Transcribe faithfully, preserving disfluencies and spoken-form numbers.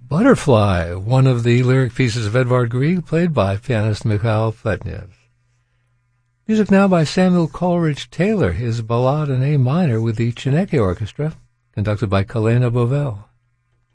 Butterfly, one of the lyric pieces of Edvard Grieg, played by pianist Mikhail Pletnev. Music now by Samuel Coleridge Taylor, his Ballade in A minor with the Chineke Orchestra, conducted by Kalena Bovell.